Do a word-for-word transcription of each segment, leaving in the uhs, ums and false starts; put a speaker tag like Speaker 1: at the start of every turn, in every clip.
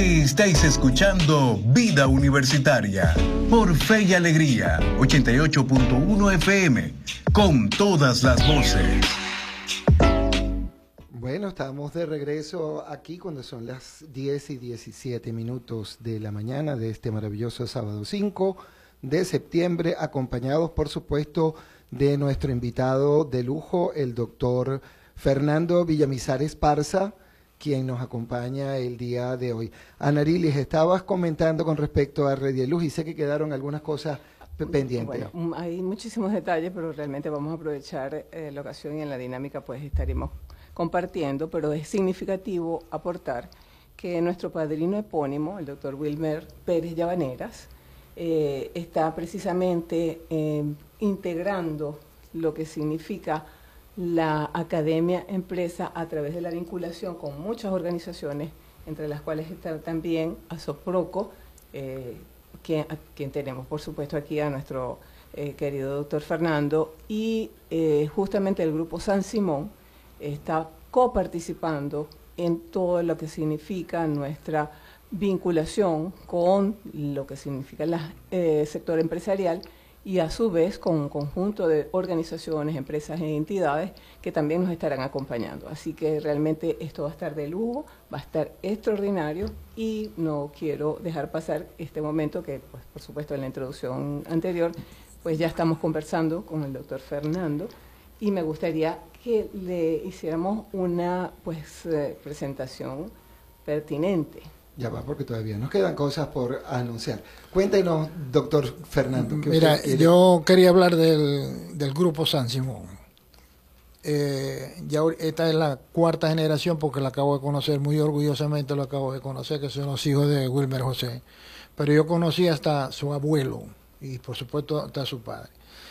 Speaker 1: Estáis escuchando Vida Universitaria por Fe y Alegría ochenta y ocho punto uno F M con todas las voces.
Speaker 2: Bueno, estamos de regreso aquí cuando son las diez y diecisiete minutos de la mañana de este maravilloso sábado cinco de septiembre, acompañados por supuesto de nuestro invitado de lujo, el doctor Fernando Villamizar Esparza, quien nos acompaña el día de hoy. Anarilis, estabas comentando con respecto a Redieluz y sé que quedaron algunas cosas pendientes.
Speaker 3: Bueno, hay muchísimos detalles, pero realmente vamos a aprovechar eh, la ocasión y en la dinámica pues estaremos compartiendo, pero es significativo aportar que nuestro padrino epónimo, el doctor Wilmer Pérez Llavaneras, eh, está precisamente eh, integrando lo que significa la academia empresa a través de la vinculación con muchas organizaciones, entre las cuales está también ASOPROCO, eh, quien, a quien tenemos por supuesto aquí a nuestro eh, querido doctor Fernando, y eh, justamente el grupo San Simón está coparticipando en todo lo que significa nuestra vinculación con lo que significa el eh, sector empresarial, y a su vez con un conjunto de organizaciones, empresas e entidades que también nos estarán acompañando. Así que realmente esto va a estar de lujo, va a estar extraordinario, y no quiero dejar pasar este momento que, pues, por supuesto, en la introducción anterior, pues ya estamos conversando con el doctor Fernando, y me gustaría que le hiciéramos una pues eh, presentación pertinente.
Speaker 2: Ya va, porque todavía nos quedan cosas por anunciar. Cuéntenos, doctor Fernando. ¿qué
Speaker 4: Mira,
Speaker 2: usted quiere?
Speaker 4: yo quería hablar del, del grupo San Simón. Eh, ya esta es la cuarta generación, porque la acabo de conocer, muy orgullosamente lo acabo de conocer, que son los hijos de Wilmer José. Pero yo conocí hasta su abuelo y por supuesto hasta su padre.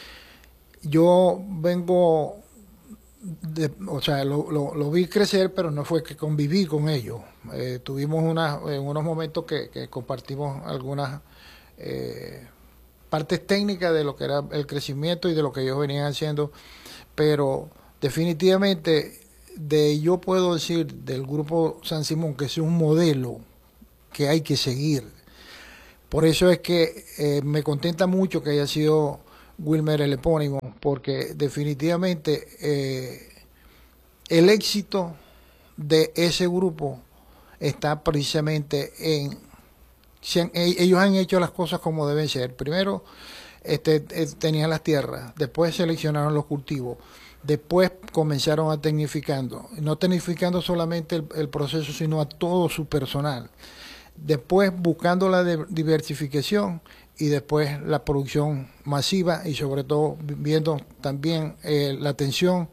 Speaker 4: Yo vengo... De, o sea, lo, lo, lo vi crecer, pero no fue que conviví con ellos. Eh, tuvimos una, en unos momentos que, que compartimos algunas eh, partes técnicas de lo que era el crecimiento y de lo que ellos venían haciendo, pero definitivamente de yo puedo decir del grupo San Simón que es un modelo que hay que seguir. Por eso es que eh, me contenta mucho que haya sido Wilmer el epónimo, porque definitivamente eh, el éxito de ese grupo está precisamente en, en ellos han hecho las cosas como deben ser. Primero este, eh, tenían las tierras, después seleccionaron los cultivos, después comenzaron a tecnificando, no tecnificando solamente el, el proceso, sino a todo su personal, después buscando la diversificación, y después la producción masiva, y sobre todo viendo también eh, la atención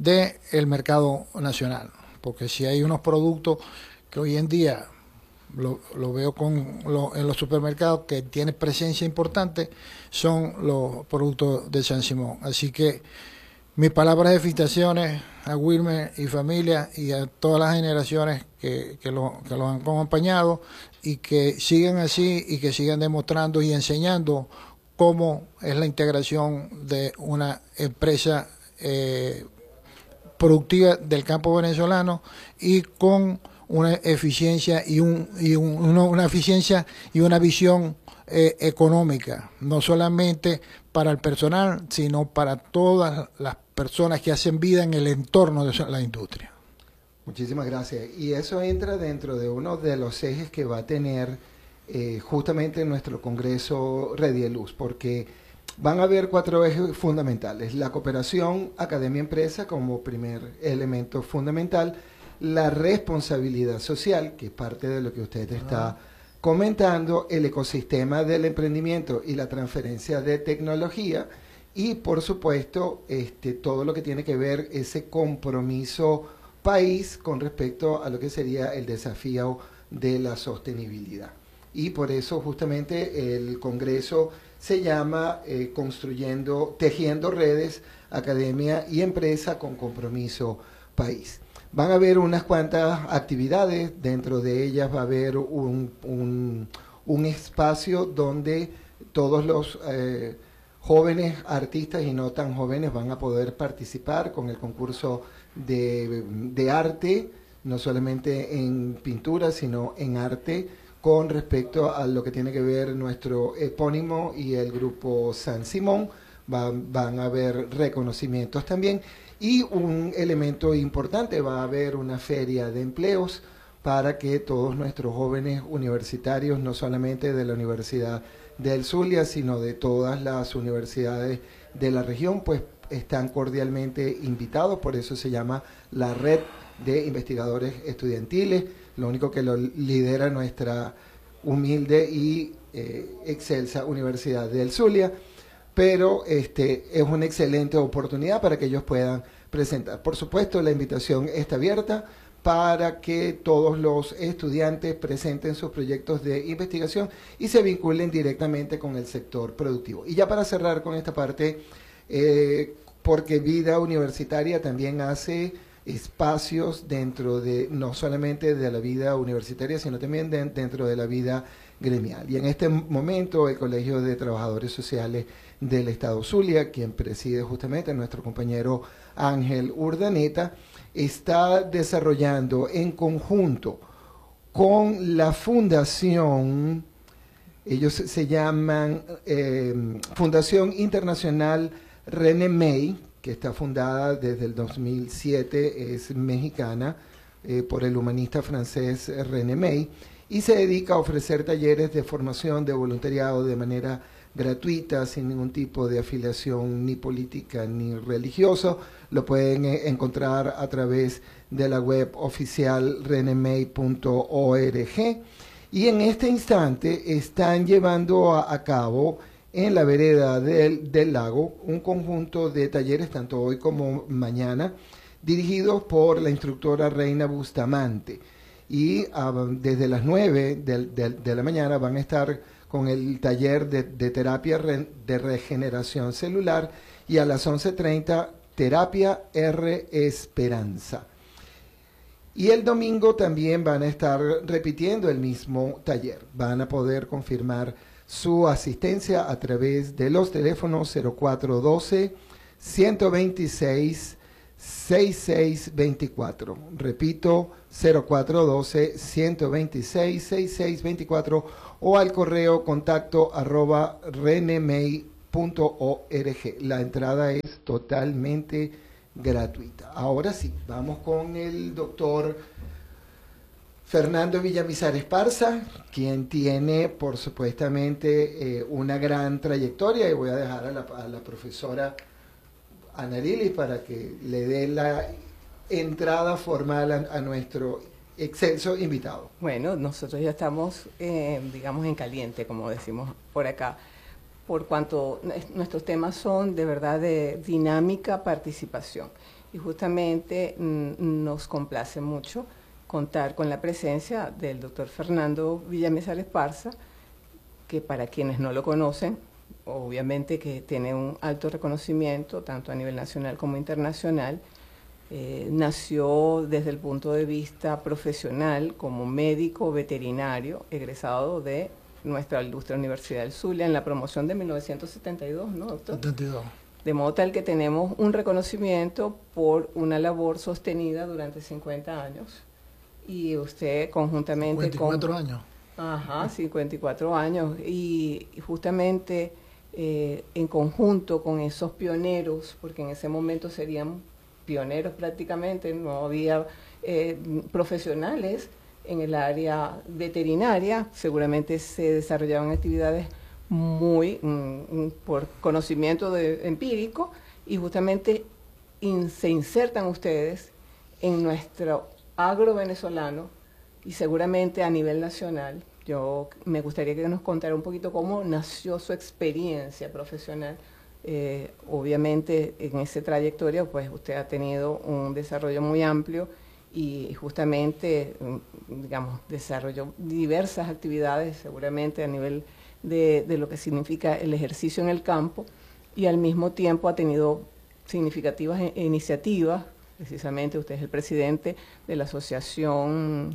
Speaker 4: del mercado nacional, porque si hay unos productos que hoy en día lo, lo veo con lo, en los supermercados que tienen presencia importante, son los productos de San Simón. Así que mis palabras de felicitaciones a Wilmer y familia y a todas las generaciones que, que, lo, que los han acompañado, y que sigan así y que sigan demostrando y enseñando cómo es la integración de una empresa eh, productiva del campo venezolano, y con una eficiencia y un y un, una, una eficiencia y una visión eh, económica, no solamente para el personal, sino para todas las personas que hacen vida en el entorno de la industria.
Speaker 2: Muchísimas gracias. Y eso entra dentro de uno de los ejes que va a tener eh, justamente nuestro Congreso Redieluz, porque van a haber cuatro ejes fundamentales: la cooperación academia-empresa como primer elemento fundamental, la responsabilidad social, que es parte de lo que usted está comentando, el ecosistema del emprendimiento y la transferencia de tecnología, y por supuesto este, todo lo que tiene que ver ese compromiso país con respecto a lo que sería el desafío de la sostenibilidad. Y por eso justamente el Congreso se llama eh, Construyendo, Tejiendo Redes, Academia y Empresa con Compromiso País. Van a haber unas cuantas actividades, dentro de ellas va a haber un, un, un espacio donde todos los eh, jóvenes artistas y no tan jóvenes van a poder participar con el concurso de, de arte, no solamente en pintura, sino en arte, con respecto a lo que tiene que ver nuestro epónimo y el grupo San Simón. Van, van a haber reconocimientos también. Y un elemento importante, va a haber una feria de empleos para que todos nuestros jóvenes universitarios, no solamente de la Universidad del Zulia, sino de todas las universidades de la región, pues están cordialmente invitados. Por eso se llama la Red de Investigadores Estudiantiles. Lo único que lo lidera nuestra humilde y eh, excelsa Universidad del Zulia, pero este es una excelente oportunidad para que ellos puedan presentar. Por supuesto, la invitación está abierta para que todos los estudiantes presenten sus proyectos de investigación y se vinculen directamente con el sector productivo. Y ya para cerrar con esta parte, eh, porque Vida Universitaria también hace espacios dentro de, no solamente de la vida universitaria, sino también de, dentro de la vida gremial. Y en este momento el Colegio de Trabajadores Sociales del Estado Zulia, quien preside justamente nuestro compañero Ángel Urdaneta, está desarrollando en conjunto con la fundación, ellos se llaman eh, Fundación Internacional René May, que está fundada desde el dos mil siete, es mexicana, eh, por el humanista francés René May, y se dedica a ofrecer talleres de formación de voluntariado de manera gratuita, sin ningún tipo de afiliación ni política ni religiosa. Lo pueden eh, encontrar a través de la web oficial renemay punto org. Y en este instante están llevando a, a cabo en la vereda del, del lago un conjunto de talleres, tanto hoy como mañana, dirigidos por la instructora Reina Bustamante. Y uh, desde las nueve de, de, de la mañana van a estar con el taller de, de terapia re, de regeneración celular, y a las once treinta terapia R Esperanza. Y el domingo también van a estar repitiendo el mismo taller. Van a poder confirmar su asistencia a través de los teléfonos cero cuatro uno dos, uno dos seis, seis seis dos cuatro. Repito, cero cuatro uno dos, uno dos seis, seis seis dos cuatro, o al correo contacto arroba renemay punto org. La entrada es totalmente gratuita. Ahora sí, vamos con el doctor Fernando Villamizar Esparza, quien tiene, por supuestamente, eh, una gran trayectoria, y voy a dejar a la, a la profesora Anarilis para que le dé la entrada formal a, a nuestro excelso invitado.
Speaker 3: Bueno, nosotros ya estamos, eh, digamos, en caliente, como decimos por acá, por cuanto nuestros temas son de verdad de dinámica participación. Y justamente mm, nos complace mucho contar con la presencia del doctor Fernando Villamizar Esparza, que para quienes no lo conocen, obviamente que tiene un alto reconocimiento, tanto a nivel nacional como internacional. Eh, nació desde el punto de vista profesional como médico veterinario, egresado de nuestra ilustre Universidad del Zulia en la promoción de mil novecientos setenta y dos, ¿no, doctor?
Speaker 4: setenta y dos.
Speaker 3: De modo tal que tenemos un reconocimiento por una labor sostenida durante cincuenta años. Y usted conjuntamente
Speaker 4: cincuenta y cuatro
Speaker 3: con...
Speaker 4: años.
Speaker 3: Ajá, cincuenta y cuatro años. Y, y justamente eh, en conjunto con esos pioneros, porque en ese momento serían pioneros prácticamente, no había eh, profesionales en el área veterinaria, seguramente se desarrollaban actividades muy mm, por conocimiento de, empírico, y justamente in, se insertan ustedes en nuestro agro venezolano y seguramente a nivel nacional. Yo me gustaría que nos contara un poquito cómo nació su experiencia profesional. Eh, obviamente en esa trayectoria pues usted ha tenido un desarrollo muy amplio y justamente, digamos, desarrolló diversas actividades seguramente a nivel de, de lo que significa el ejercicio en el campo, y al mismo tiempo ha tenido significativas iniciativas. Precisamente usted es el presidente de la Asociación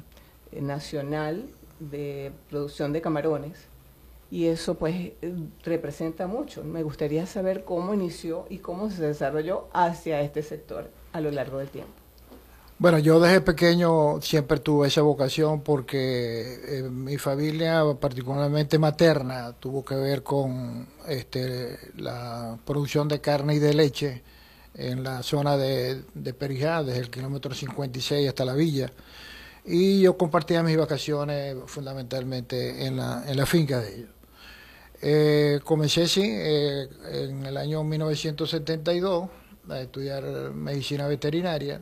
Speaker 3: Nacional de Producción de Camarones, y eso pues representa mucho. Me gustaría saber cómo inició y cómo se desarrolló hacia este sector a lo largo del tiempo.
Speaker 4: Bueno, yo desde pequeño siempre tuve esa vocación porque eh, mi familia, particularmente materna, tuvo que ver con este, la producción de carne y de leche en la zona de, de Perijá, desde el kilómetro cincuenta y seis hasta la villa. Y yo compartía mis vacaciones fundamentalmente en la, en la finca de ellos. Eh, comencé, sí, eh, en el año mil novecientos setenta y dos a estudiar medicina veterinaria.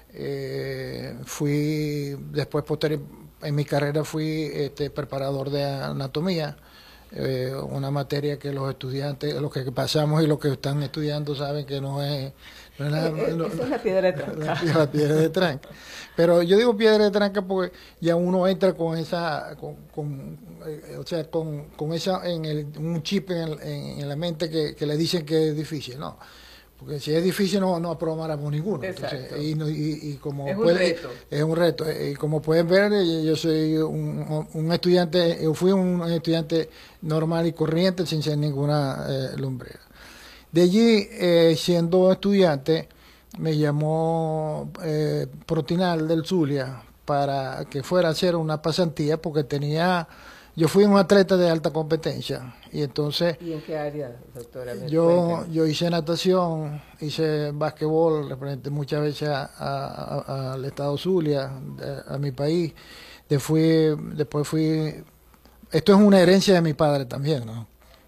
Speaker 4: Eh, fui, después posterior, en mi carrera fui este, preparador de anatomía, eh, una materia que los estudiantes, los que pasamos y los que están estudiando saben que no es... No es, nada, no,
Speaker 3: esa es la piedra de tranca.
Speaker 4: La, la piedra de tranca. Pero yo digo piedra de tranca porque ya uno entra con esa, con, con eh, o sea, con, con esa, en el, un chip en, en, en la mente que, que le dicen que es difícil, ¿no? Porque si es difícil no, no aprobáramos ninguno. Entonces, y, y, y como
Speaker 3: es
Speaker 4: puede,
Speaker 3: un reto.
Speaker 4: Es un reto. Y como pueden ver, yo soy un, un estudiante, yo fui un estudiante normal y corriente sin ser ninguna eh, lumbrera. De allí, eh, siendo estudiante, me llamó eh, Protinal del Zulia para que fuera a hacer una pasantía porque tenía... Yo fui un atleta de alta competencia y entonces...
Speaker 3: ¿Y en qué área, doctora?
Speaker 4: Yo, yo hice natación, hice básquetbol, representé muchas veces a, a, a, al estado Zulia, a, a mi país. De fui, después fui... Esto es una herencia de mi padre también, ¿no?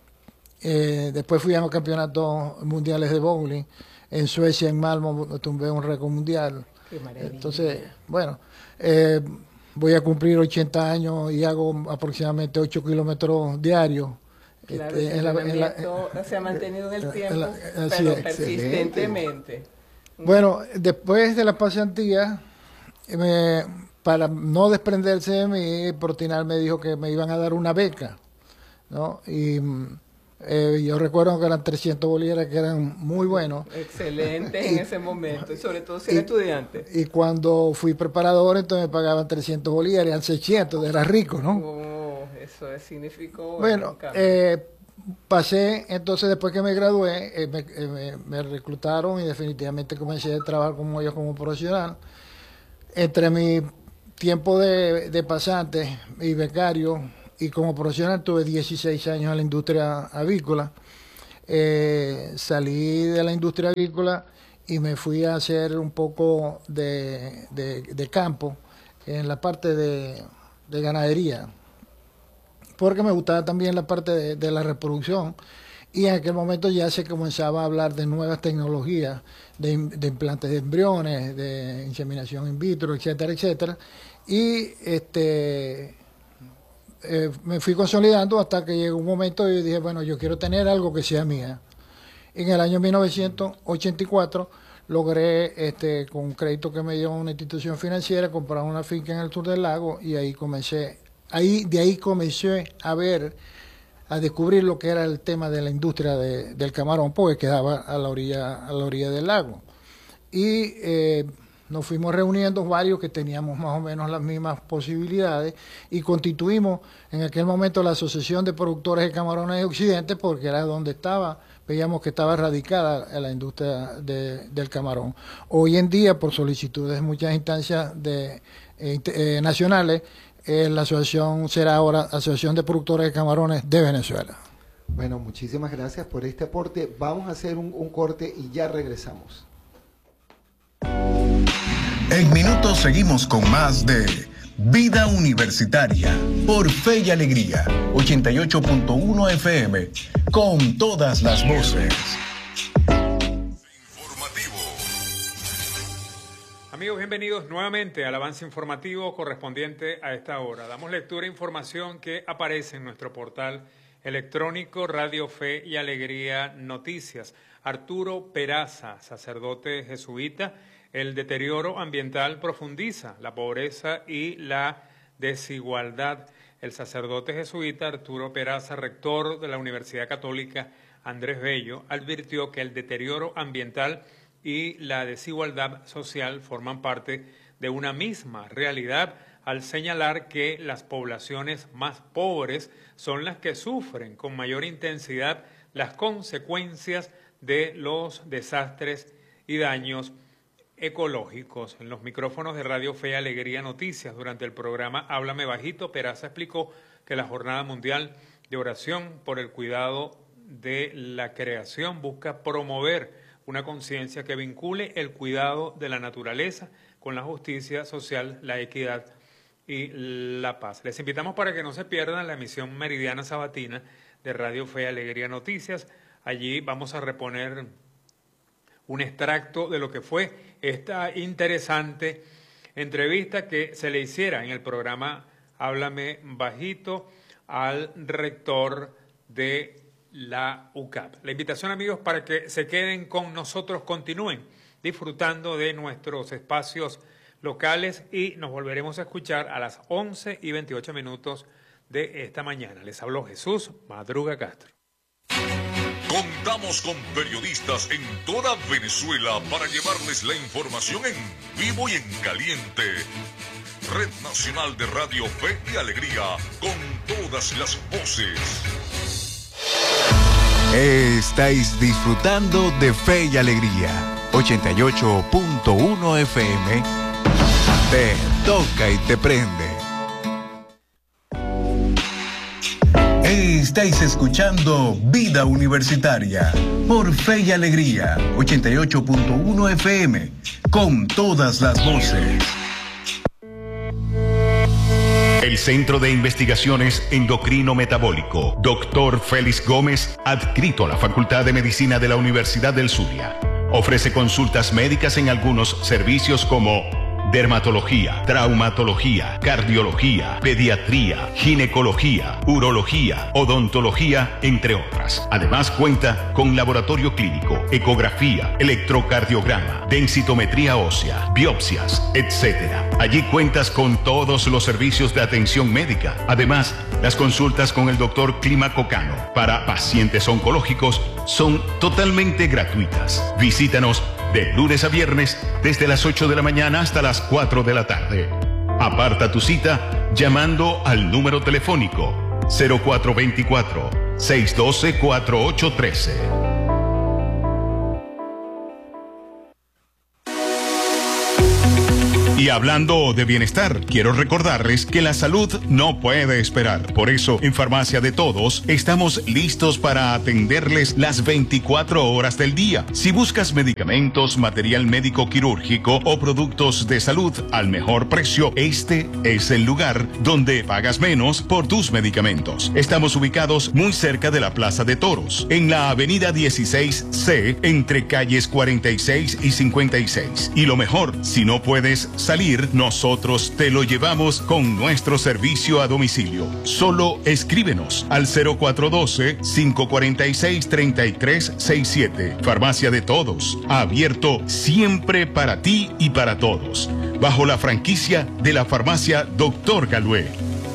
Speaker 4: Eh, después fui a los campeonatos mundiales de bowling. En Suecia, en Malmo, tumbé un récord mundial.
Speaker 3: Qué maravilla.
Speaker 4: Entonces, bueno... Eh, voy a cumplir ochenta años y hago aproximadamente ocho kilómetros diarios.
Speaker 3: Claro,
Speaker 4: este,
Speaker 3: el
Speaker 4: en la, en la,
Speaker 3: se ha mantenido en el tiempo,
Speaker 4: la,
Speaker 3: pero
Speaker 4: es.
Speaker 3: persistentemente.
Speaker 4: Bueno, después de la pasantía, me, para no desprenderse de mí, Protinal me dijo que me iban a dar una beca, ¿no? Y eh, yo recuerdo que eran trescientos bolívares, que eran muy buenos.
Speaker 3: Excelente en ese momento, y sobre todo si era estudiante.
Speaker 4: Y cuando fui preparador, entonces me pagaban trescientos bolívares, eran seiscientos, era rico, ¿no?
Speaker 3: Oh, eso significó...
Speaker 4: Bueno, eh, pasé, entonces después que me gradué, eh, me, eh, me, me reclutaron y definitivamente comencé a trabajar como yo como profesional. Entre mi tiempo de, de pasante y becario y como profesional tuve dieciséis años en la industria avícola. Eh, salí de la industria avícola y me fui a hacer un poco de, de, de campo en la parte de, de ganadería, porque me gustaba también la parte de, de la reproducción, y en aquel momento ya se comenzaba a hablar de nuevas tecnologías, de, de implantes de embriones, de inseminación in vitro, etcétera, etcétera, y este... Eh, me fui consolidando hasta que llegó un momento y dije, bueno, yo quiero tener algo que sea mía. En el año mil novecientos ochenta y cuatro logré, este, con un crédito que me dio una institución financiera, comprar una finca en el sur del lago, y ahí comencé, ahí, de ahí comencé a ver, a descubrir lo que era el tema de la industria de, del camarón, porque quedaba a la orilla, a la orilla del lago. Y eh, nos fuimos reuniendo varios que teníamos más o menos las mismas posibilidades y constituimos en aquel momento la Asociación de Productores de Camarones de Occidente, porque era donde estaba, veíamos que estaba radicada en la industria de, del camarón. Hoy en día, por solicitudes de muchas instancias de, eh, eh, nacionales, eh, la asociación será ahora Asociación de Productores de Camarones de Venezuela.
Speaker 2: Bueno, muchísimas gracias por este aporte. Vamos a hacer un, un corte y ya regresamos.
Speaker 1: En minutos seguimos con más de Vida Universitaria por Fe y Alegría, ochenta y ocho punto uno F M, con todas las voces.
Speaker 5: Informativo. Amigos, bienvenidos nuevamente al avance informativo correspondiente a esta hora. Damos lectura a información que aparece en nuestro portal electrónico Radio Fe y Alegría Noticias. Arturo Peraza, sacerdote jesuita. El deterioro ambiental profundiza la pobreza y la desigualdad. El sacerdote jesuita Arturo Peraza, rector de la Universidad Católica Andrés Bello, advirtió que el deterioro ambiental y la desigualdad social forman parte de una misma realidad, al señalar que las poblaciones más pobres son las que sufren con mayor intensidad las consecuencias de los desastres y daños ecológicos. En los micrófonos de Radio Fe y Alegría Noticias, durante el programa Háblame Bajito, Peraza explicó que la Jornada Mundial de Oración por el Cuidado de la Creación busca promover una conciencia que vincule el cuidado de la naturaleza con la justicia social, la equidad y la paz. Les invitamos para que no se pierdan la emisión meridiana sabatina de Radio Fe y Alegría Noticias. Allí vamos a reponer un extracto de lo que fue esta interesante entrevista que se le hiciera en el programa Háblame Bajito al rector de la U C A P. La invitación, amigos, para que se queden con nosotros, continúen disfrutando de nuestros espacios locales y nos volveremos a escuchar a las once y veintiocho minutos de esta mañana. Les habló Jesús Madruga Castro.
Speaker 6: Contamos con periodistas en toda Venezuela para llevarles la información en vivo y en caliente. Red Nacional de Radio Fe y Alegría, con todas las voces.
Speaker 1: Estáis disfrutando de Fe y Alegría, ochenta y ocho punto uno F M. Te toca y te prende. Estáis escuchando Vida Universitaria por Fe y Alegría, ochenta y ocho punto uno F M, con todas las voces.
Speaker 7: El Centro de Investigaciones Endocrino Metabólico, doctor Félix Gómez, adscrito a la Facultad de Medicina de la Universidad del Zulia, ofrece consultas médicas en algunos servicios como dermatología, traumatología, cardiología, pediatría, ginecología, urología, odontología, entre otras. Además cuenta con laboratorio clínico, ecografía, electrocardiograma, densitometría ósea, biopsias, etcétera. Allí cuentas con todos los servicios de atención médica. Además, las consultas con el doctor Clímaco Cano para pacientes oncológicos son totalmente gratuitas. Visítanos de lunes a viernes desde las ocho de la mañana hasta las cuatro de la tarde. Aparta tu cita llamando al número telefónico cero cuatro dos cuatro, seis uno dos, cuatro ocho uno tres. Y hablando de bienestar, quiero recordarles que la salud no puede esperar. Por eso, en Farmacia de Todos, estamos listos para atenderles las veinticuatro horas del día. Si buscas medicamentos, material médico quirúrgico o productos de salud al mejor precio, este es el lugar donde pagas menos por tus medicamentos. Estamos ubicados muy cerca de la Plaza de Toros, en la avenida dieciséis C, entre calles cuarenta y seis y cincuenta y seis. Y lo mejor, si no puedes salir, nosotros te lo llevamos con nuestro servicio a domicilio. Solo escríbenos al cero cuatro uno dos, cinco cuatro seis, tres tres seis siete. Farmacia de Todos, abierto siempre para ti y para todos, bajo la franquicia de la farmacia Doctor Galué.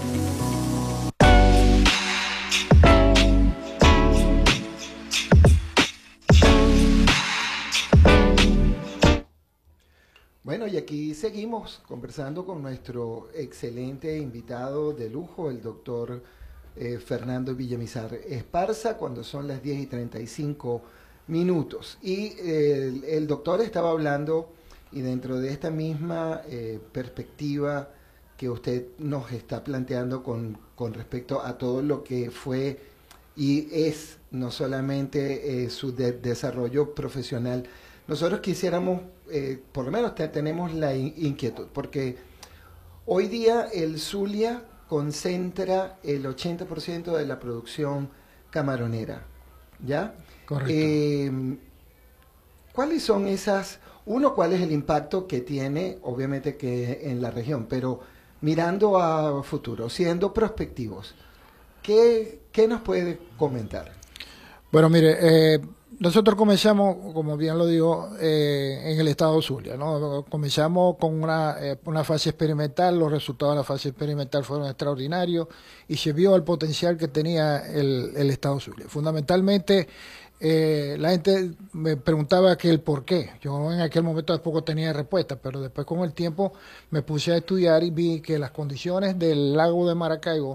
Speaker 2: Bueno, y aquí seguimos conversando con nuestro excelente invitado de lujo, el doctor eh, Fernando Villamizar Esparza, cuando son las diez y treinta y cinco minutos. Y eh, el, el doctor estaba hablando, y dentro de esta misma eh, perspectiva que usted nos está planteando con, con respecto a todo lo que fue y es no solamente eh, su de desarrollo profesional, nosotros quisiéramos, eh, por lo menos te, tenemos la in inquietud, porque hoy día el Zulia concentra el ochenta por ciento de la producción camaronera, ¿ya?
Speaker 4: Correcto.
Speaker 2: Eh, ¿Cuáles son esas, uno, cuál es el impacto que tiene, obviamente que en la región, pero mirando a futuro, siendo prospectivos, ¿qué, qué nos puede comentar?
Speaker 4: Bueno, mire, eh, nosotros comenzamos, como bien lo digo, eh, en el estado Zulia, ¿no? Comenzamos con una, eh, una fase experimental, los resultados de la fase experimental fueron extraordinarios y se vio el potencial que tenía el, el estado Zulia. Fundamentalmente, eh, la gente me preguntaba que el por qué. Yo en aquel momento tampoco tenía respuesta, pero después con el tiempo me puse a estudiar y vi que las condiciones del lago de Maracaibo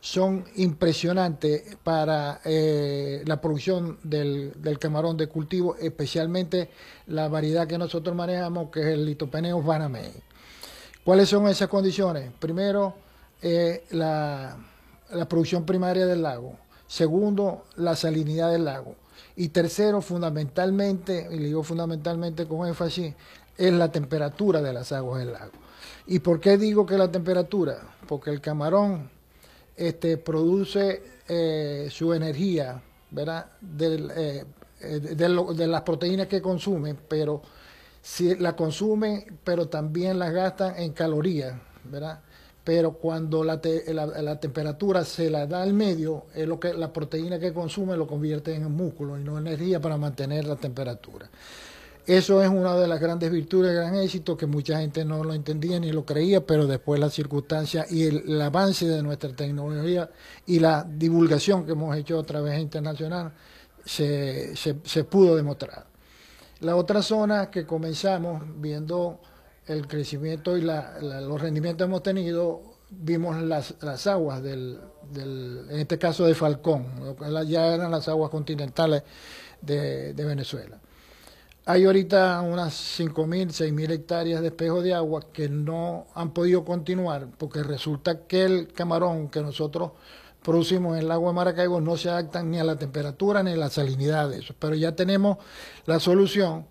Speaker 4: son impresionantes para eh, la producción del, del camarón de cultivo, especialmente la variedad que nosotros manejamos, que es el Litopeneus banamei. ¿Cuáles son esas condiciones? Primero, eh, la, la producción primaria del lago. Segundo, la salinidad del lago. Y tercero, fundamentalmente, y le digo fundamentalmente con énfasis, es la temperatura de las aguas del lago. ¿Y por qué digo que la temperatura? Porque el camarón este, produce eh, su energía, ¿verdad? Del, eh, de, lo, de las proteínas que consumen, pero si la consumen, pero también las gastan en calorías, ¿verdad? Pero cuando la, te, la, la temperatura se la da al medio, es lo que la proteína que consume lo convierte en músculo y no en energía para mantener la temperatura. Eso es una de las grandes virtudes, gran éxito, que mucha gente no lo entendía ni lo creía, pero después las circunstancias y el, el avance de nuestra tecnología y la divulgación que hemos hecho a través internacional se, se, se pudo demostrar. La otra zona que comenzamos viendo el crecimiento y la, la, los rendimientos que hemos tenido, vimos las, las aguas, del, del, en este caso de Falcón, ya eran las aguas continentales de, de Venezuela. Hay ahorita unas cinco mil, seis mil hectáreas de espejo de agua que no han podido continuar porque resulta que el camarón que nosotros producimos en el lago de Maracaibo no se adaptan ni a la temperatura ni a la salinidad de eso. Pero ya tenemos la solución,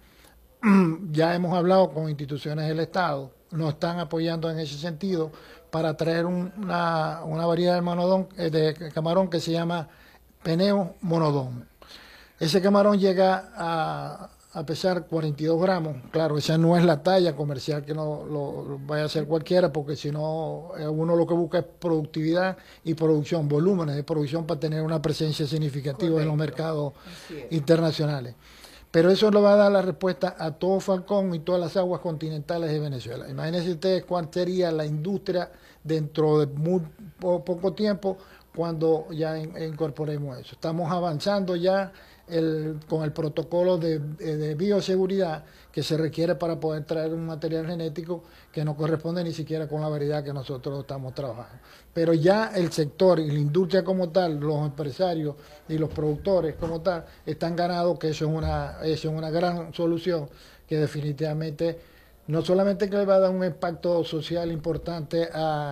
Speaker 4: ya hemos hablado con instituciones del Estado, nos están apoyando en ese sentido para traer un, una, una variedad de, monodón, de camarón que se llama Peneus monodón. Ese camarón llega a... a pesar cuarenta y dos gramos, claro, esa no es la talla comercial que no lo, lo vaya a hacer cualquiera, porque si no, uno lo que busca es productividad y producción, volúmenes de producción para tener una presencia significativa Correcto. En los mercados internacionales. Pero eso le va a dar la respuesta a todo Falcón y todas las aguas continentales de Venezuela. Imagínense ustedes cuál sería la industria dentro de muy poco tiempo cuando ya incorporemos eso. Estamos avanzando ya El, con el protocolo de, de bioseguridad que se requiere para poder traer un material genético que no corresponde ni siquiera con la variedad que nosotros estamos trabajando. Pero ya el sector y la industria como tal, los empresarios y los productores como tal, están ganados que eso es una, eso es una gran solución que definitivamente no solamente que le va a dar un impacto social importante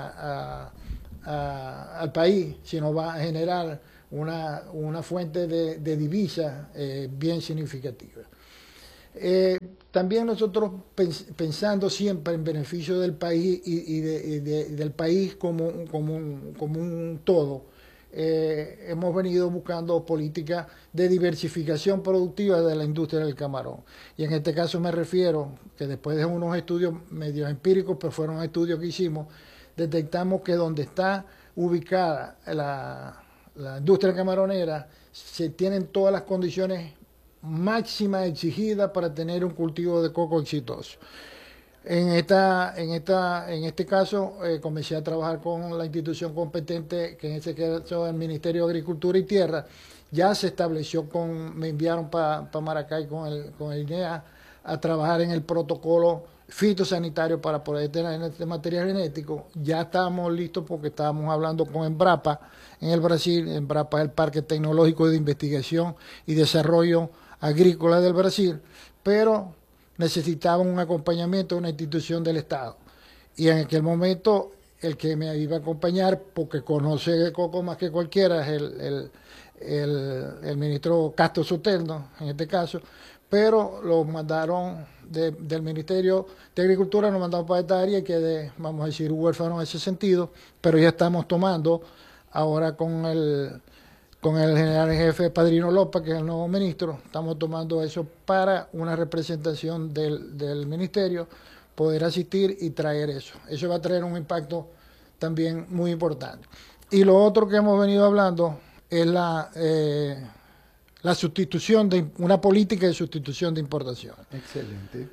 Speaker 4: a, a, a, al país, sino va a generar Una, una fuente de, de divisa eh, bien significativa. Eh, también nosotros pens pensando siempre en beneficio del país y, y, de, y de, del país como, como, un, como un todo, eh, hemos venido buscando políticas de diversificación productiva de la industria del camarón. Y en este caso me refiero que después de unos estudios medio empíricos, pero fueron estudios que hicimos, detectamos que donde está ubicada la la industria camaronera, se tienen todas las condiciones máximas exigidas para tener un cultivo de coco exitoso. En, esta, en, esta, en este caso, eh, comencé a trabajar con la institución competente, que en este caso es el Ministerio de Agricultura y Tierra. Ya se estableció, con, me enviaron para pa Maracay con el, con el I N E A a trabajar en el protocolo fitosanitario para poder tener este material genético. Ya estábamos listos porque estábamos hablando con Embrapa en el Brasil. Embrapa es el Parque Tecnológico de Investigación y Desarrollo Agrícola del Brasil, pero necesitaban un acompañamiento de una institución del Estado. Y en aquel momento el que me iba a acompañar, porque conoce el coco más que cualquiera, es el, el, el, el ministro Castro Soteldo, en este caso, pero lo mandaron de, del Ministerio de Agricultura, nos mandaron para esta área y quedé, vamos a decir, huérfano en ese sentido, pero ya estamos tomando ahora con el, con el general jefe Padrino López, que es el nuevo ministro, estamos tomando eso para una representación del, del ministerio, poder asistir y traer eso. Eso va a traer un impacto también muy importante. Y lo otro que hemos venido hablando es la... Eh, la sustitución de una política de sustitución de importaciones.
Speaker 2: Excelente.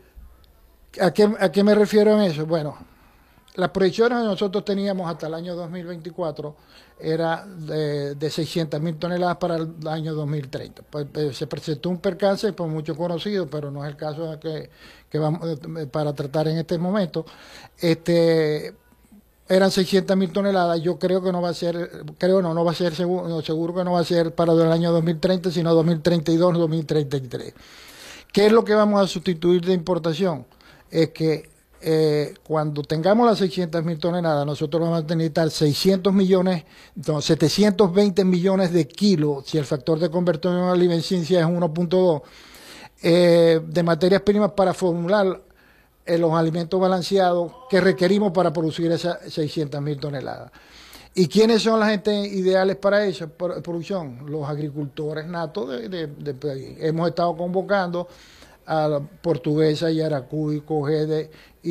Speaker 4: ¿A qué, a qué me refiero en eso? Bueno, las proyecciones que nosotros teníamos hasta el año dos mil veinticuatro era de, de seiscientas mil toneladas para el año dos mil treinta. Pues, pues, se presentó un percance, por mucho conocido, pero no es el caso que, que vamos para tratar en este momento. Este, eran seiscientas mil toneladas. Yo creo que no va a ser, creo no, no va a ser seguro, no, seguro que no va a ser para el año dos mil treinta, sino dos mil treinta y dos, dos mil treinta y tres. ¿Qué es lo que vamos a sustituir de importación? Es que eh, cuando tengamos las seiscientas mil toneladas, nosotros vamos a necesitar seiscientos millones, no, setecientos veinte millones de kilos, si el factor de conversión a la eficiencia es uno punto dos, eh, de materias primas para formular eh, los alimentos balanceados que requerimos para producir esas seiscientas mil toneladas. ¿Y quiénes son la gente ideales para esa producción? Los agricultores natos del de, de, de país. Hemos estado convocando a la Portuguesa, Yaracuy, Cogede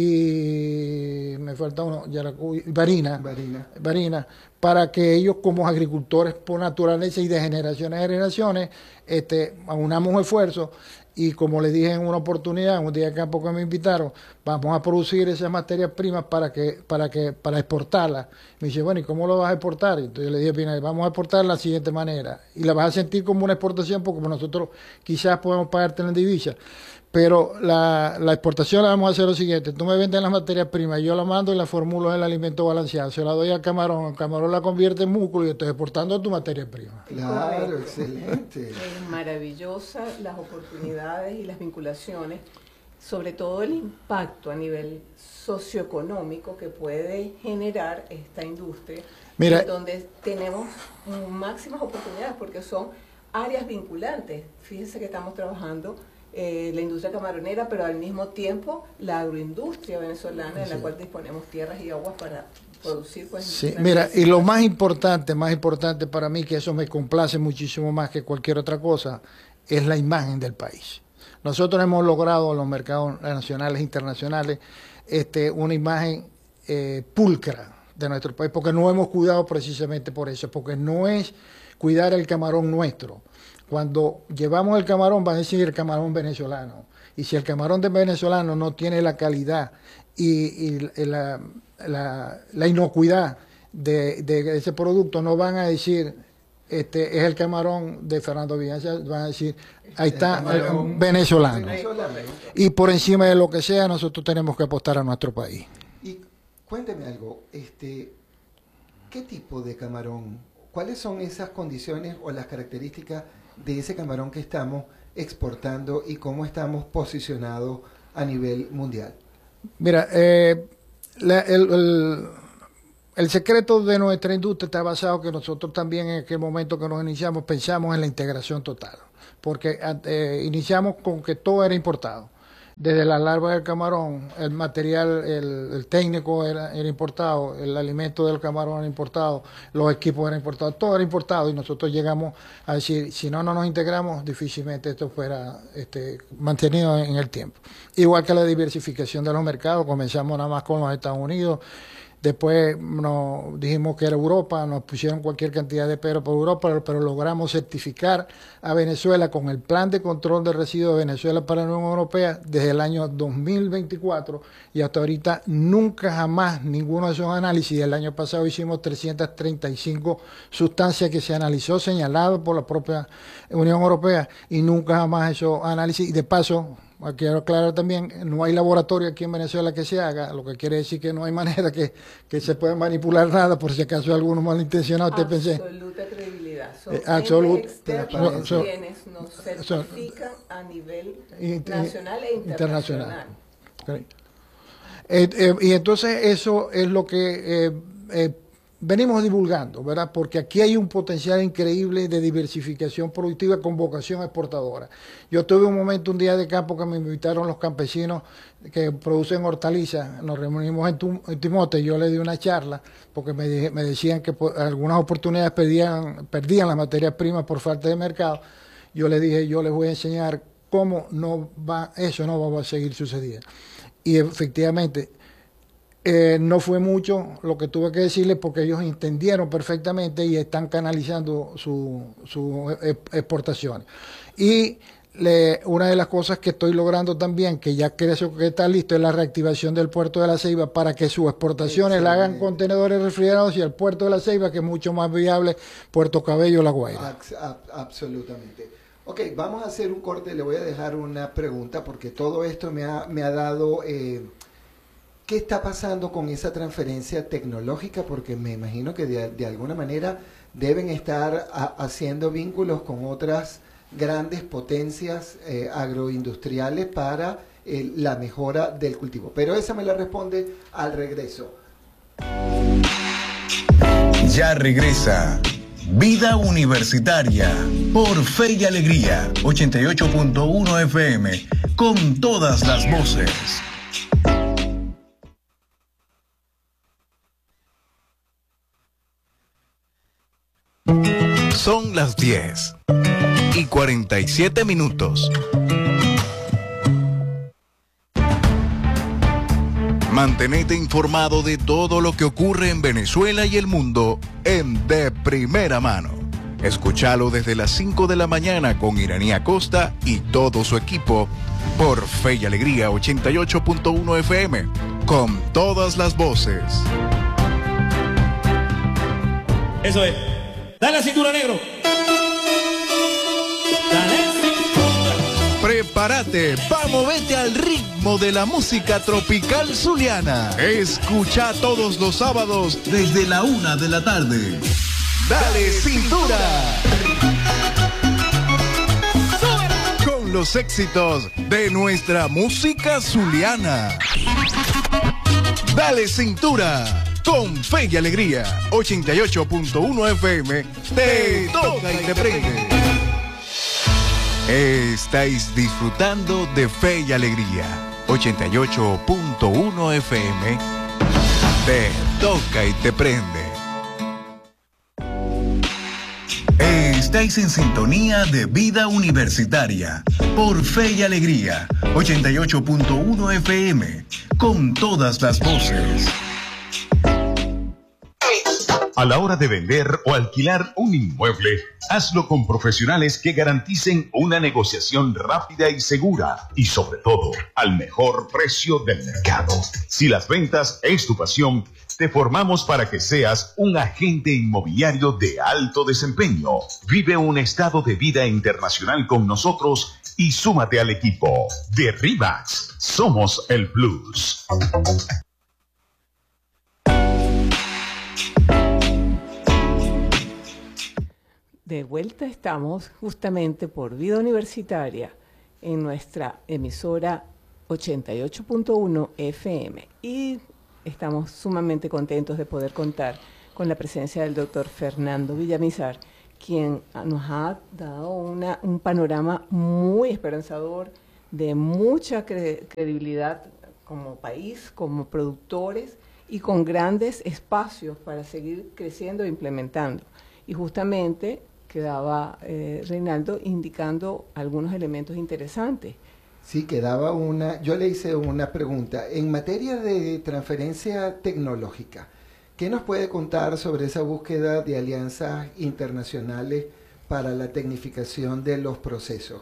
Speaker 4: y me falta uno, Yaracuy, Barina,
Speaker 2: Barina,
Speaker 4: Barina, para que ellos como agricultores por naturaleza y de generaciones a generaciones, este, unamos esfuerzos. Y como les dije en una oportunidad, un día de campo que me invitaron, vamos a producir esas materias primas para que para que para exportarlas. Me dice, bueno, ¿y cómo lo vas a exportar? Entonces yo le dije, Pinal, vamos a exportar de la siguiente manera. Y la vas a sentir como una exportación porque nosotros quizás podemos pagarte en divisa. Pero la, la exportación la vamos a hacer lo siguiente. Tú me vendes las materias primas, yo la mando y la formulo en el alimento balanceado. Se la doy al camarón, el camarón la convierte en músculo y estoy exportando tu materia prima.
Speaker 2: Claro, excelente.
Speaker 3: Es maravillosa las oportunidades y las vinculaciones, sobre todo el impacto a nivel socioeconómico que puede generar esta industria.
Speaker 4: Mira,
Speaker 3: donde tenemos máximas oportunidades porque son áreas vinculantes. Fíjense que estamos trabajando Eh, la industria camaronera, pero al mismo tiempo la agroindustria venezolana, en la cual disponemos tierras y aguas para producir. Pues,
Speaker 4: sí, mira, y lo más importante, más importante para mí, que eso me complace muchísimo más que cualquier otra cosa, es la imagen del país. Nosotros hemos logrado en los mercados nacionales e internacionales este, una imagen eh, pulcra de nuestro país, porque no hemos cuidado precisamente por eso, porque no es cuidar el camarón nuestro. Cuando llevamos el camarón, va a decir el camarón venezolano. Y si el camarón de venezolano no tiene la calidad y, y la, la, la inocuidad de, de ese producto, no van a decir, este es el camarón de Fernando Villanza, van a decir, ahí está el el venezolano. venezolano. Y por encima de lo que sea, nosotros tenemos que apostar a nuestro país.
Speaker 2: Y cuénteme algo, este, ¿qué tipo de camarón? ¿Cuáles son esas condiciones o las características de ese camarón que estamos exportando y cómo estamos posicionados a nivel mundial?
Speaker 4: Mira, eh, la, el, el, el secreto de nuestra industria está basado que nosotros también en aquel momento que nos iniciamos pensamos en la integración total, porque eh, iniciamos con que todo era importado. Desde la larva del camarón, el material, el, el técnico era, era importado, el alimento del camarón era importado, los equipos eran importados, todo era importado y nosotros llegamos a decir, si no, no nos integramos, difícilmente esto fuera este, mantenido en, en el tiempo. Igual que la diversificación de los mercados, comenzamos nada más con los Estados Unidos, después nos dijimos que era Europa, nos pusieron cualquier cantidad de pero por Europa, pero, pero logramos certificar a Venezuela con el plan de control de residuos de Venezuela para la Unión Europea desde el año dos mil veinticuatro y hasta ahorita nunca jamás ninguno de esos análisis. El año pasado hicimos trescientas treinta y cinco sustancias que se analizó, señalado por la propia Unión Europea y nunca jamás esos análisis. Y de paso, quiero aclarar también, no hay laboratorio aquí en Venezuela que se haga, lo que quiere decir que no hay manera que, que se pueda manipular nada, por si acaso alguno malintencionado te pensé.
Speaker 3: Absoluta credibilidad. Son
Speaker 4: eh, absoluta
Speaker 3: externos no, quienes nos certifican a nivel nacional e internacional. internacional.
Speaker 4: Okay. Eh, eh, y entonces eso es lo que eh, eh, venimos divulgando, ¿verdad? Porque aquí hay un potencial increíble de diversificación productiva con vocación exportadora. Yo tuve un momento, un día de campo, que me invitaron los campesinos que producen hortalizas, nos reunimos en, tu, en Timote, yo le di una charla, porque me, dije, me decían que por algunas oportunidades perdían, perdían las materias primas por falta de mercado. Yo le dije, yo les voy a enseñar cómo no va, eso no va a seguir sucediendo. Y efectivamente, Eh, no fue mucho lo que tuve que decirles porque ellos entendieron perfectamente y están canalizando sus su exportaciones. Y le, una de las cosas que estoy logrando también, que ya creo que está listo, es la reactivación del puerto de La Ceiba para que sus exportaciones la hagan contenedores refrigerados y el puerto de La Ceiba, que es mucho más viable, Puerto Cabello, La Guaira.
Speaker 2: Absolutamente. Ok, vamos a hacer un corte, le voy a dejar una pregunta porque todo esto me ha, me ha dado... Eh, ¿qué está pasando con esa transferencia tecnológica? Porque me imagino que de, de alguna manera deben estar a, haciendo vínculos con otras grandes potencias eh, agroindustriales para eh, la mejora del cultivo. Pero esa me la responde al regreso.
Speaker 1: Ya regresa Vida Universitaria por Fe y Alegría, ochenta y ocho punto uno F M, con todas las voces.
Speaker 8: Son las diez y cuarenta y siete minutos. Mantenete informado de todo lo que ocurre en Venezuela y el mundo en De Primera Mano. Escúchalo desde las cinco de la mañana con Iraní Acosta y todo su equipo por Fe y Alegría ochenta y ocho punto uno F M, con todas las voces.
Speaker 9: Eso es. Dale la cintura, negro. Dale.
Speaker 8: Prepárate, vamos, vete al ritmo de la música tropical zuliana. Escucha todos los sábados
Speaker 1: desde la una de la tarde.
Speaker 8: Dale cintura. Con los éxitos de nuestra música zuliana. Dale cintura. Con Fe y Alegría, ochenta y ocho punto uno F M, te toca y te prende. Estáis disfrutando de Fe y Alegría, ochenta y ocho punto uno F M, te toca y te prende.
Speaker 1: Estáis en sintonía de Vida Universitaria por Fe y Alegría, ochenta y ocho punto uno F M, con todas las voces.
Speaker 7: A la hora de vender o alquilar un inmueble, hazlo con profesionales que garanticen una negociación rápida y segura y, sobre todo, al mejor precio del mercado. Si las ventas es tu pasión, te formamos para que seas un agente inmobiliario de alto desempeño. Vive un estado de vida internacional con nosotros y súmate al equipo de RE/MAX. Somos el Plus.
Speaker 3: De vuelta estamos justamente por Vida Universitaria en nuestra emisora ochenta y ocho punto uno F M y estamos sumamente contentos de poder contar con la presencia del doctor Fernando Villamizar, quien nos ha dado una, un panorama muy esperanzador, de mucha cre- credibilidad como país, como productores y con grandes espacios para seguir creciendo e implementando. Y justamente quedaba eh, Reinaldo indicando algunos elementos interesantes.
Speaker 2: Sí, quedaba una, yo le hice una pregunta. En materia de transferencia tecnológica, ¿qué nos puede contar sobre esa búsqueda de alianzas internacionales para la tecnificación de los procesos?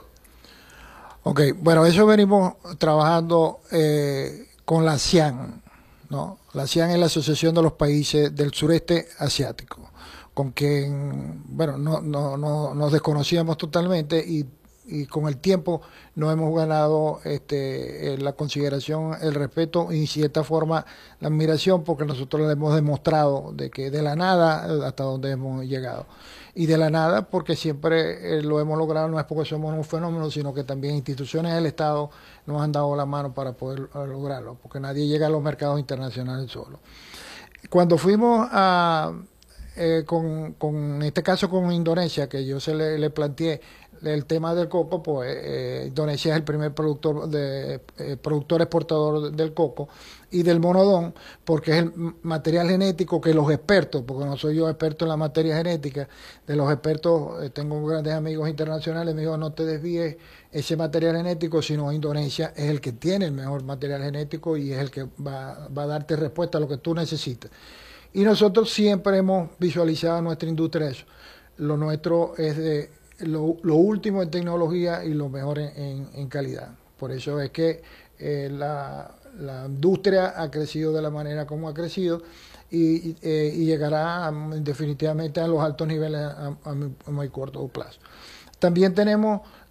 Speaker 4: Ok, bueno, eso venimos trabajando eh, con la ASEAN, ¿no? La ASEAN es la Asociación de los Países del Sureste Asiático, con quien, bueno, no, no, no nos desconocíamos totalmente y, y con el tiempo nos hemos ganado este, la consideración, el respeto y en cierta forma la admiración, porque nosotros le hemos demostrado de que de la nada hasta donde hemos llegado. Y de la nada porque siempre eh, lo hemos logrado, no es porque somos un fenómeno, sino que también instituciones del Estado nos han dado la mano para poder lograrlo, porque nadie llega a los mercados internacionales solo. Cuando fuimos a... Eh, con, con en este caso con Indonesia, que yo se le, le planteé el tema del coco, pues eh, Indonesia es el primer productor de eh, productor exportador del coco y del monodón, porque es el material genético que los expertos, porque no soy yo experto en la materia genética, de los expertos, eh, tengo grandes amigos internacionales, me dijo, no te desvíes ese material genético, sino Indonesia es el que tiene el mejor material genético y es el que va, va a darte respuesta a lo que tú necesitas. Y nosotros siempre hemos visualizado en nuestra industria eso. Lo nuestro es de lo, lo último en tecnología y lo mejor en, en, en calidad. Por eso es que eh, la, la industria ha crecido de la manera como ha crecido y, eh, y llegará a, definitivamente a los altos niveles a, a, muy, a muy corto plazo. También tenemos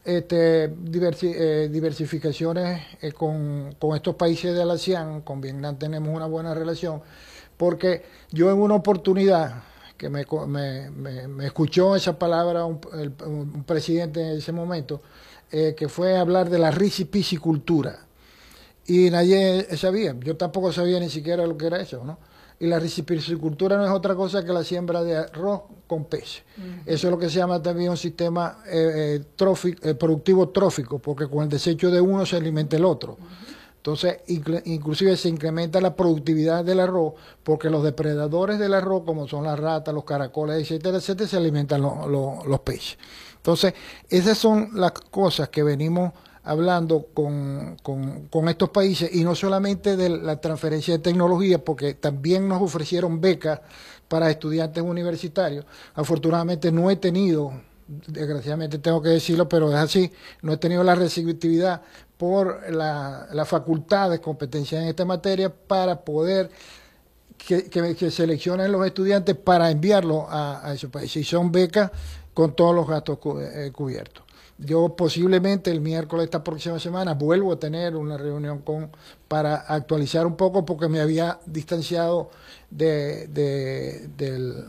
Speaker 4: este, diversi, eh, diversificaciones eh, con, con estos países de la ASEAN. Con Vietnam tenemos una buena relación, porque yo en una oportunidad que me, me, me, me escuchó esa palabra un, el, un presidente en ese momento, eh, que fue hablar de la risipicicultura, y nadie sabía, yo tampoco sabía ni siquiera lo que era eso, ¿no? Y la risipicicultura no es otra cosa que la siembra de arroz con peces. Uh-huh. Eso es lo que se llama también un sistema eh, eh, trófico, eh, productivo trófico, porque con el desecho de uno se alimenta el otro. Uh-huh. Entonces, incl- inclusive se incrementa la productividad del arroz, porque los depredadores del arroz, como son las ratas, los caracoles, etcétera, etcétera, se alimentan lo, lo, los peces. Entonces, esas son las cosas que venimos hablando con, con, con estos países, y no solamente de la transferencia de tecnología, porque también nos ofrecieron becas para estudiantes universitarios. Afortunadamente no he tenido, desgraciadamente tengo que decirlo, pero es así, no he tenido la receptividad por la, la facultad de competencia en esta materia para poder que, que, que seleccionen los estudiantes para enviarlos a, a esos países, y son becas con todos los gastos cu eh, cubiertos. Yo posiblemente el miércoles de esta próxima semana vuelvo a tener una reunión con para actualizar un poco, porque me había distanciado de, de, del,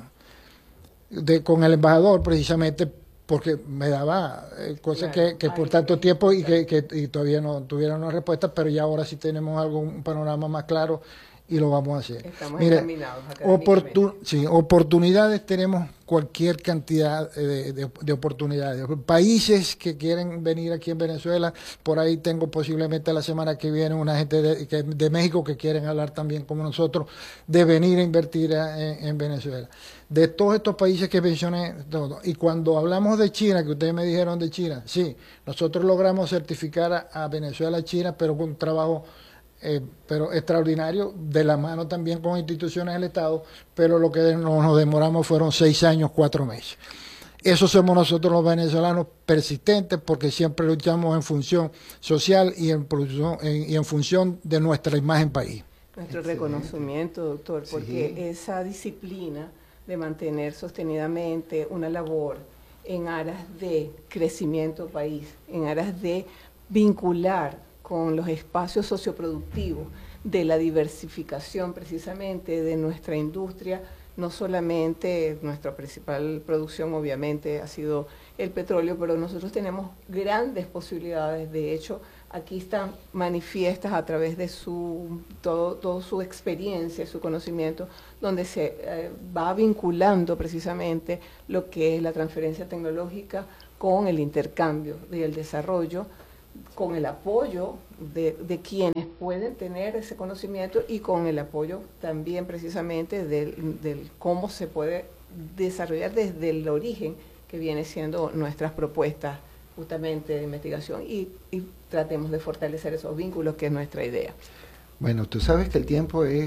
Speaker 4: de con el embajador, precisamente porque me daba eh, cosas claro, que, que por tanto tiempo y que, que y todavía no tuvieron una respuesta, pero ya ahora sí tenemos algo, un panorama más claro, y lo vamos a hacer.
Speaker 3: Estamos
Speaker 4: Mire,
Speaker 3: encaminados
Speaker 4: oportun sí, oportunidades tenemos cualquier cantidad de, de, de oportunidades. Países que quieren venir aquí en Venezuela, por ahí tengo posiblemente la semana que viene una gente de, que, de México que quieren hablar también como nosotros, de venir a invertir a, en, en Venezuela. De todos estos países que mencioné, todo. Y cuando hablamos de China, que ustedes me dijeron de China, sí, nosotros logramos certificar a, a Venezuela, China, pero con un trabajo Eh, pero extraordinario, de la mano también con instituciones del Estado, pero lo que nos, nos demoramos fueron seis años, cuatro meses. Eso somos nosotros los venezolanos, persistentes, porque siempre luchamos en función social y en, en, y en función de nuestra imagen país.
Speaker 3: Nuestro Excelente. reconocimiento, doctor, porque sí. esa disciplina de mantener sostenidamente una labor en aras de crecimiento país, en aras de vincular con los espacios socioproductivos, de la diversificación precisamente de nuestra industria, no solamente nuestra principal producción obviamente ha sido el petróleo, pero nosotros tenemos grandes posibilidades. De hecho, aquí están manifiestas a través de su todo, todo su experiencia, su conocimiento, donde se eh, va vinculando precisamente lo que es la transferencia tecnológica con el intercambio y el desarrollo, con el apoyo de, de quienes pueden tener ese conocimiento, y con el apoyo también precisamente del, del cómo se puede desarrollar desde el origen, que viene siendo nuestras propuestas justamente de investigación, y, y tratemos de fortalecer esos vínculos, que es nuestra idea.
Speaker 2: Bueno, tú sabes que el tiempo es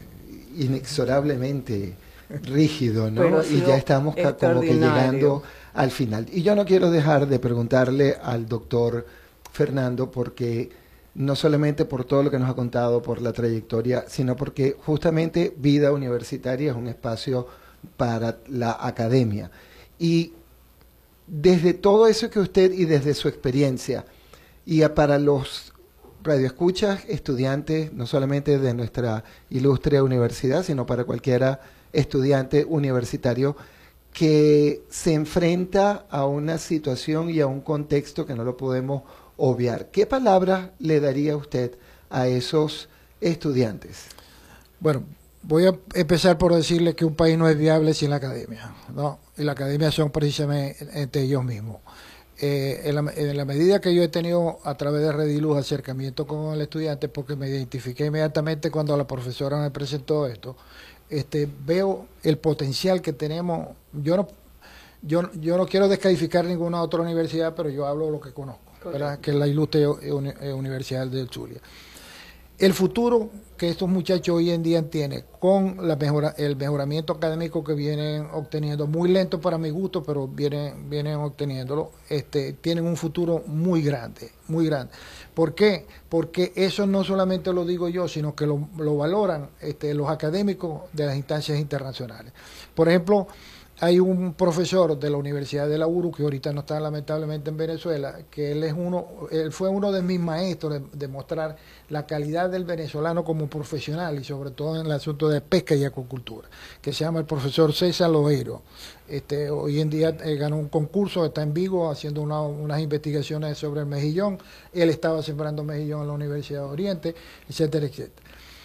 Speaker 2: inexorablemente rígido, ¿no?
Speaker 3: Bueno,
Speaker 2: y ya estamos como que llegando al final. Y yo no quiero dejar de preguntarle al doctor Fernando, porque no solamente por todo lo que nos ha contado, por la trayectoria, sino porque justamente Vida Universitaria es un espacio para la academia. Y desde todo eso que usted, y desde su experiencia, y para los radioescuchas, estudiantes, no solamente de nuestra ilustre universidad, sino para cualquiera estudiante universitario que se enfrenta a una situación y a un contexto que no lo podemos obviar, ¿qué palabras le daría usted a esos estudiantes?
Speaker 4: Bueno, voy a empezar por decirle que un país no es viable sin la academia, ¿no? Y la academia son precisamente ellos mismos. Eh, en, la, en la medida que yo he tenido a través de Rediluz acercamiento con el estudiante, porque me identifiqué inmediatamente cuando la profesora me presentó esto, este, veo el potencial que tenemos. Yo no, yo, yo no quiero descalificar ninguna otra universidad, pero yo hablo de lo que conozco, ¿verdad? Que es la ilustre Universidad del Zulia. El futuro que estos muchachos hoy en día tienen, con la mejora, el mejoramiento académico que vienen obteniendo, muy lento para mi gusto, pero vienen, vienen obteniéndolo, este, tienen un futuro muy grande, muy grande. ¿Por qué? Porque eso no solamente lo digo yo, sino que lo, lo valoran este, los académicos de las instancias internacionales. Por ejemplo, hay un profesor de la Universidad de la U R U, que ahorita no está lamentablemente en Venezuela, que él es uno, él fue uno de mis maestros de, de mostrar la calidad del venezolano como profesional y sobre todo en el asunto de pesca y acuicultura, que se llama el profesor César Loeiro. Este, hoy en día eh, ganó un concurso, está en Vigo haciendo una, unas investigaciones sobre el mejillón. Él estaba sembrando mejillón en la Universidad de Oriente, etcétera, etcétera.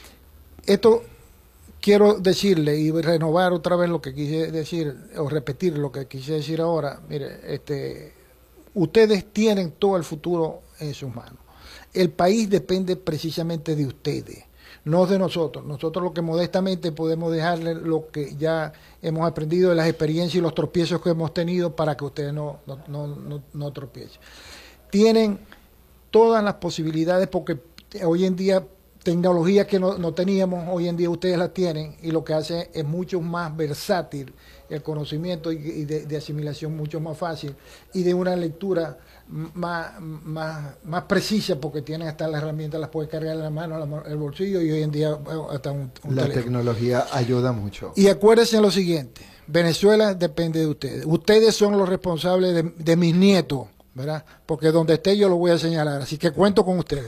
Speaker 4: Esto quiero decirle y renovar otra vez lo que quise decir, o repetir lo que quise decir ahora. Mire, este, ustedes tienen todo el futuro en sus manos. El país depende precisamente de ustedes, no de nosotros. Nosotros lo que modestamente podemos dejarle lo que ya hemos aprendido de las experiencias y los tropiezos que hemos tenido para que ustedes no, no, no, no, no tropiecen. Tienen todas las posibilidades porque hoy en día tecnologías que no, no teníamos, hoy en día ustedes las tienen y lo que hace es mucho más versátil el conocimiento y, y de, de asimilación mucho más fácil y de una lectura más, más, más precisa porque tienen hasta las herramientas, las puedes cargar en la mano, el bolsillo y hoy en día hasta un, un
Speaker 2: La
Speaker 4: teléfono.
Speaker 2: tecnología ayuda mucho.
Speaker 4: Y acuérdense lo siguiente, Venezuela depende de ustedes. Ustedes son los responsables de, de mis nietos, ¿verdad? Porque donde esté yo lo voy a señalar, así que cuento con ustedes.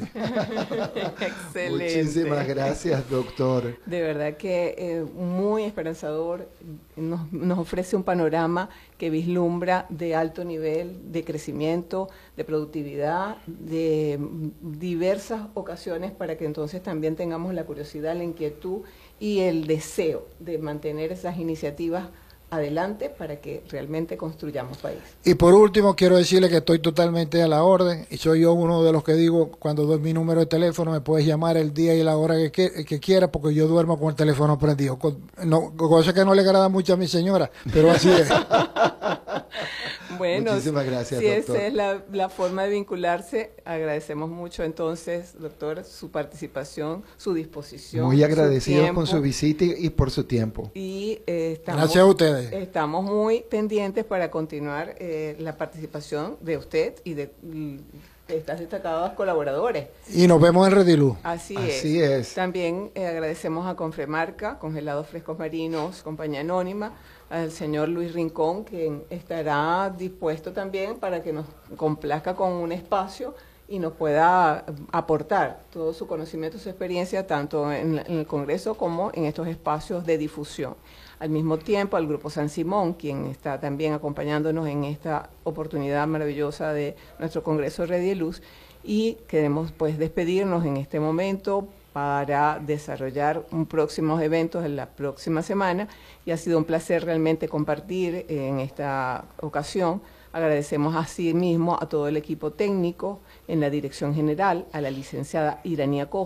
Speaker 3: Excelente.
Speaker 2: Muchísimas gracias, doctor.
Speaker 3: De verdad que eh, muy esperanzador, nos, nos ofrece un panorama que vislumbra de alto nivel de crecimiento, de productividad, de diversas ocasiones para que entonces también tengamos la curiosidad, la inquietud y el deseo de mantener esas iniciativas adelante para que realmente construyamos país.
Speaker 4: Y por último, quiero decirle que estoy totalmente a la orden y soy yo uno de los que digo, cuando doy mi número de teléfono, me puedes llamar el día y la hora que, que, que quiera porque yo duermo con el teléfono prendido. Con, no, cosa que no le agrada mucho a mi señora, pero así es.
Speaker 3: Bueno,
Speaker 2: muchísimas gracias,
Speaker 3: si
Speaker 2: doctor.
Speaker 3: esa es la, la forma de vincularse, agradecemos mucho entonces, doctor, su participación, su disposición.
Speaker 2: Muy agradecidos
Speaker 3: su
Speaker 2: con su visita y, y por su tiempo.
Speaker 3: Y eh, estamos,
Speaker 4: gracias a ustedes.
Speaker 3: Estamos muy pendientes para continuar eh, la participación de usted y de, de estas destacadas colaboradores.
Speaker 4: Y nos vemos en Rediluz.
Speaker 3: Así,
Speaker 2: Así
Speaker 3: es.
Speaker 2: es.
Speaker 3: También eh, agradecemos a Confremarca, Congelados Frescos Marinos, Compañía Anónima, al señor Luis Rincón, quien estará dispuesto también para que nos complazca con un espacio y nos pueda aportar todo su conocimiento, su experiencia, tanto en, en el Congreso como en estos espacios de difusión. Al mismo tiempo, al Grupo San Simón, quien está también acompañándonos en esta oportunidad maravillosa de nuestro Congreso Red y Luz, y queremos pues despedirnos en este momento para desarrollar un próximos eventos en la próxima semana, y ha sido un placer realmente compartir en esta ocasión. Agradecemos así mismo a todo el equipo técnico en la dirección general, a la licenciada Iranía Costa,